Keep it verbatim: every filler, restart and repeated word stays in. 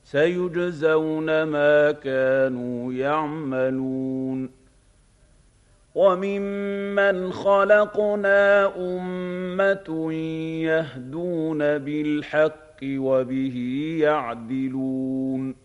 سيجزون ما كانوا يعملون وممن خلقنا أمة يهدون بالحق وبه يعدلون